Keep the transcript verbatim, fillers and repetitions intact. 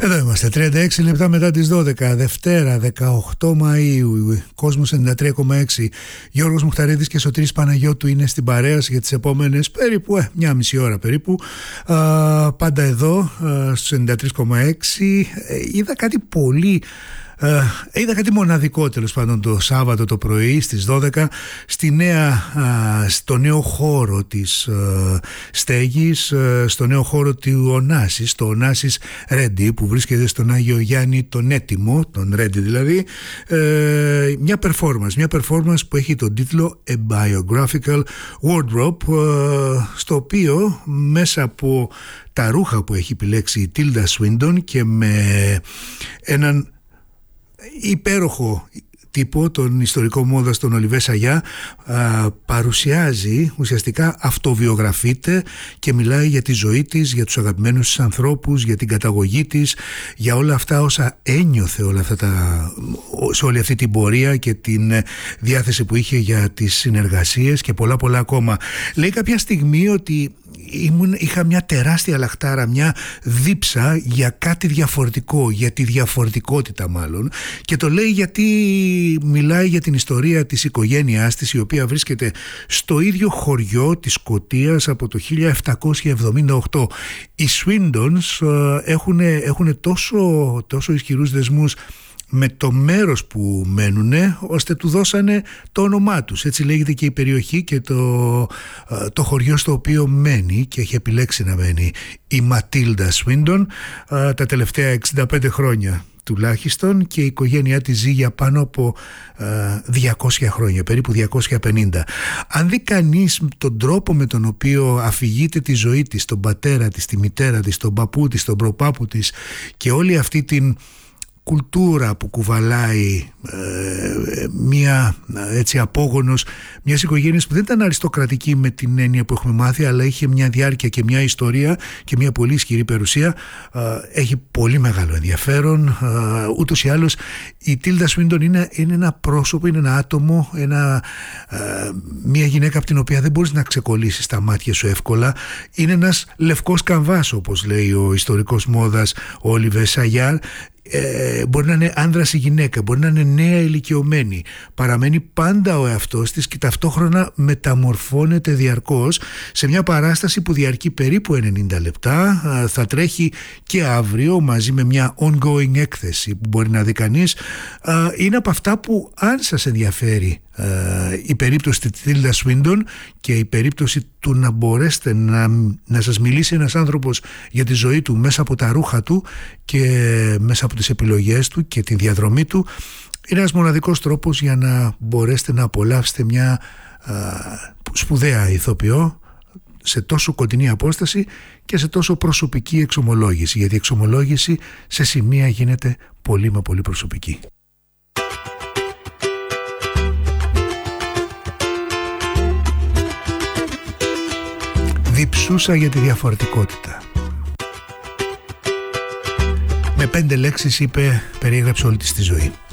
Εδώ είμαστε, τριάντα έξι λεπτά μετά τις δώδεκα, Δευτέρα δεκαοκτώ Μαΐου, Κόσμος ενενήντα τρία κόμμα έξι. Γιώργος Μουχταρίδης και Σωτήρης Παναγιώτου είναι στην παρέα για τις επόμενες περίπου ε, μια μισή ώρα περίπου. Α, πάντα εδώ, α, στους ενενήντα τρία κόμμα έξι. Ε, είδα κάτι πολύ... Uh, είδα κάτι μοναδικό τέλος πάντων το Σάββατο το πρωί στις δώδεκα στη νέα, uh, στο νέο χώρο της uh, στέγης, uh, στο νέο χώρο του Ωνάσης, το Ωνάσης Ρέντι που βρίσκεται στον Άγιο Γιάννη τον Έτοιμο, τον Ρέντι δηλαδή, uh, μια performance, μια performance που έχει τον τίτλο A Biographical Wardrobe, uh, στο οποίο μέσα από τα ρούχα που έχει επιλέξει η Tilda Swinton και με έναν υπέροχο τύπο, τον ιστορικό μόδας τον Ολιβέ Σαγιά, παρουσιάζει, ουσιαστικά αυτοβιογραφείται και μιλάει για τη ζωή της, για τους αγαπημένους της ανθρώπους, για την καταγωγή της, για όλα αυτά όσα ένιωθε όλα αυτά τα, σε όλη αυτή την πορεία και την διάθεση που είχε για τις συνεργασίες και πολλά πολλά ακόμα. Λέει κάποια στιγμή ότι ήμουν, είχα μια τεράστια λαχτάρα, μια δίψα για κάτι διαφορετικό, για τη διαφορετικότητα μάλλον, και το λέει γιατί μιλάει για την ιστορία της οικογένειάς της, η οποία βρίσκεται στο ίδιο χωριό της Σκωτίας από το χίλια επτακόσια εβδομήντα οκτώ. Οι Swindons έχουν, έχουν τόσο, τόσο ισχυρούς δεσμούς με το μέρος που μένουνε, ώστε του δώσανε το όνομά τους. Έτσι λέγεται και η περιοχή και το, το χωριό στο οποίο μένει και έχει επιλέξει να μένει η Ματίλντα Swinton τα τελευταία εξήντα πέντε χρόνια τουλάχιστον, και η οικογένειά της ζει για πάνω από διακόσια χρόνια, περίπου διακόσια πενήντα. Αν δει κανείς τον τρόπο με τον οποίο αφηγείται τη ζωή της, τον πατέρα της, τη μητέρα της, τον παππού της, τον προπάπου της και όλη αυτή την κουλτούρα που κουβαλάει ε, μια έτσι απόγονος μιας οικογένειας που δεν ήταν αριστοκρατική με την έννοια που έχουμε μάθει, αλλά είχε μια διάρκεια και μια ιστορία και μια πολύ ισχυρή περιουσία, ε, έχει πολύ μεγάλο ενδιαφέρον. Ε, ούτως ή άλλως η Tilda Swinton είναι, είναι ένα πρόσωπο, είναι ένα άτομο, ένα, ε, μια γυναίκα από την οποία δεν μπορείς να ξεκολλήσεις τα μάτια σου εύκολα. Είναι ένας λευκός καμβάς, όπως λέει ο ιστορικός μόδας ο Ολιβέ Σαγιάρ. Ε, μπορεί να είναι άνδρας ή γυναίκα, μπορεί να είναι νέα ηλικιωμένη, παραμένει πάντα ο εαυτός της και ταυτόχρονα μεταμορφώνεται διαρκώς σε μια παράσταση που διαρκεί περίπου ενενήντα λεπτά. Θα τρέχει και αύριο μαζί με μια ongoing έκθεση που μπορεί να δει κανείς. Είναι από αυτά που, αν σας ενδιαφέρει η περίπτωση της Tilda Swinton και η περίπτωση του να μπορέσετε να, να σας μιλήσει ένας άνθρωπος για τη ζωή του μέσα από τα ρούχα του και μέσα από τις επιλογές του και τη διαδρομή του, είναι ένας μοναδικός τρόπος για να μπορέσετε να απολαύσετε μια α, σπουδαία ηθοποιό σε τόσο κοντινή απόσταση και σε τόσο προσωπική εξομολόγηση, γιατί η εξομολόγηση σε σημεία γίνεται πολύ μα πολύ προσωπική. Διψούσα για τη διαφορετικότητα. Με πέντε λέξεις είπε, περιέγραψε όλη της τη ζωή.